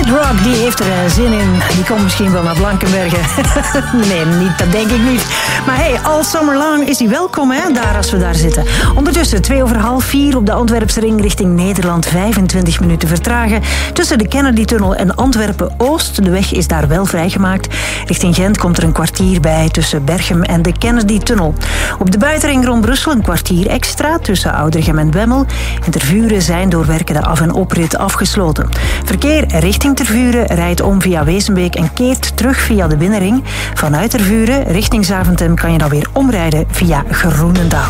Kid Rock, die heeft er zin in. Die komt misschien wel naar Blankenbergen. Nee, niet, dat denk ik niet. Maar hey, all summer long is hij welkom, hè, daar als we daar zitten. Ondertussen 3:45 op de Antwerpse ring richting Nederland. 25 minuten vertragen tussen de Kennedy-tunnel en Antwerpen-Oost. De weg is daar wel vrijgemaakt. Richting Gent komt er een kwartier bij tussen Berchem en de Kennedy-tunnel. Op de buitenring rond Brussel een kwartier extra tussen Oudregem en Bemmel. En Tervuren zijn door werken de af- en oprit afgesloten. Verkeer richting Tervuren rijdt om via Wezenbeek en keert terug via de binnenring. Vanuit Tervuren richting Zaventem kan je dan weer omrijden via Groenendaal.